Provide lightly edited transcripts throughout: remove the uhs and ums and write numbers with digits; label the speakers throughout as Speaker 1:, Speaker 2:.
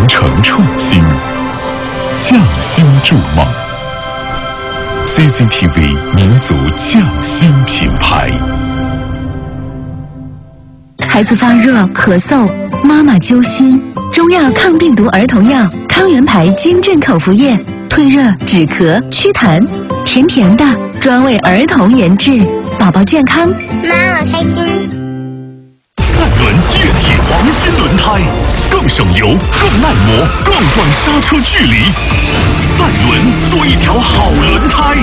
Speaker 1: 传承创新，匠心筑梦。CCTV 民族匠心品牌。
Speaker 2: 孩子发热、咳嗽，妈妈揪心，中药抗病毒儿童药康源牌金镇口服液，退热、止咳、祛痰，甜甜的，专为儿童研制，宝宝健康，
Speaker 3: 妈妈开心。
Speaker 1: 赛伦液体黄金轮胎，更省油、更耐磨、更短刹车距离。赛伦，做一条好轮胎。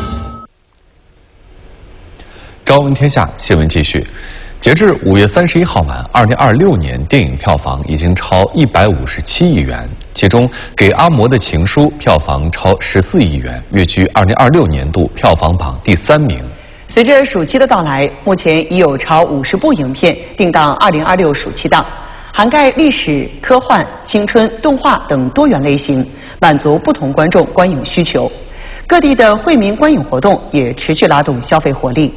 Speaker 4: 朝闻天下新闻继续。截至5月31号晚，2026年电影票房已经超157亿元，其中《给阿嬷的情书》票房超14亿元，跃居2026年度票房榜第3名。
Speaker 5: 随着暑期的到来，目前已有超50部影片定档2026暑期档，涵盖历史、科幻、青春、动画等多元类型，满足不同观众观影需求。各地的惠民观影活动也持续拉动消费活力。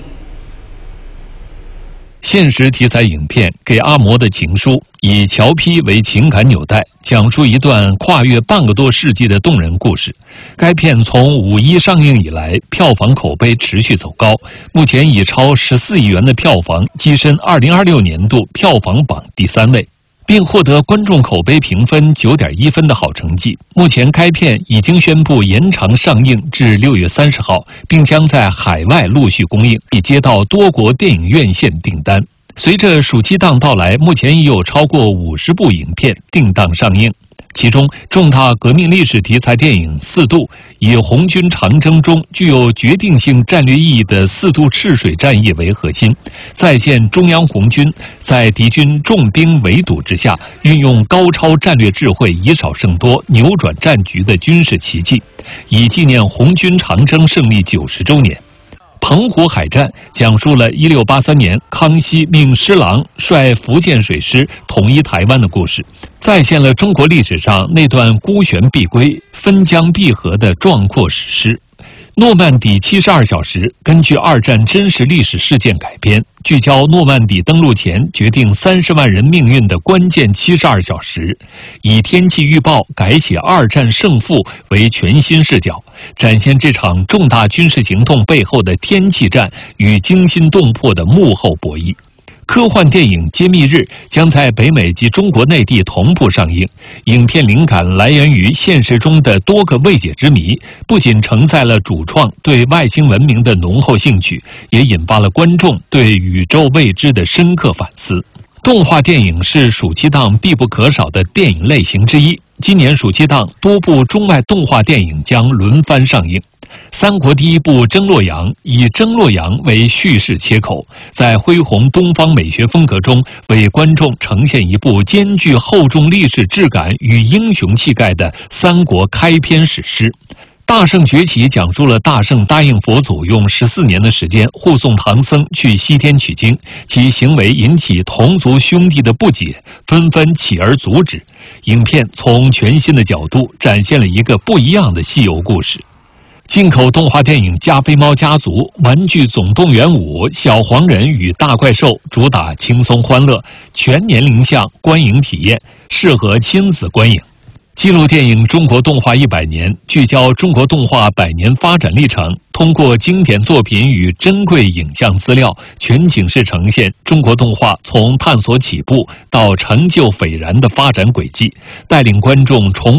Speaker 6: 现实题材影片《给阿嬷的情书》以乔坯为情感纽带，讲述一段跨越半个多世纪的动人故事。该片从5·1上映以来，票房口碑持续走高，目前已超14亿元的票房，跻身2026年度票房榜第3位，并获得观众口碑评分9.1分的好成绩。目前该片已经宣布延长上映至6月30号，并将在海外陆续公映，已接到多国电影院线订单。随着暑期档到来，目前已有超过50部影片定档上映。其中，重大革命历史题材电影《4度》以红军长征中具有决定性战略意义的4渡赤水战役为核心，再现中央红军在敌军重兵围堵之下，运用高超战略智慧，以少胜多，扭转战局的军事奇迹，以纪念红军长征胜利90周年。澎湖海战讲述了1683年康熙命施琅率福建水师统一台湾的故事，再现了中国历史上那段孤悬碧归、分疆碧河的壮阔史诗。诺曼底72小时根据2战真实历史事件改编，聚焦诺曼底登陆前决定30万人命运的关键72小时，以天气预报改写2战胜负为全新视角，展现这场重大军事行动背后的天气战与惊心动魄的幕后博弈。科幻电影《揭秘日》将在北美及中国内地同步上映。影片灵感来源于现实中的多个未解之谜，不仅承载了主创对外星文明的浓厚兴趣，也引发了观众对宇宙未知的深刻反思。动画电影是暑期档必不可少的电影类型之一。今年暑期档多部中外动画电影将轮番上映。三国第一部《征洛阳》以征洛阳为叙事切口，在恢弘东方美学风格中，为观众呈现一部兼具厚重历史质感与英雄气概的三国开篇史诗。大圣崛起讲述了大圣答应佛祖用14年的时间护送唐僧去西天取经，其行为引起同族兄弟的不解，纷纷起而阻止。影片从全新的角度展现了一个不一样的西游故事。进口动画电影《加菲猫家族》《玩具总动员5》《小黄人与大怪兽》主打轻松欢乐，全年龄向观影体验，适合亲子观影。纪录电影《中国动画100年》聚焦中国动画100年发展历程，通过经典作品与珍贵影像资料，全景式呈现中国动画从探索起步到成就斐然的发展轨迹，带领观众重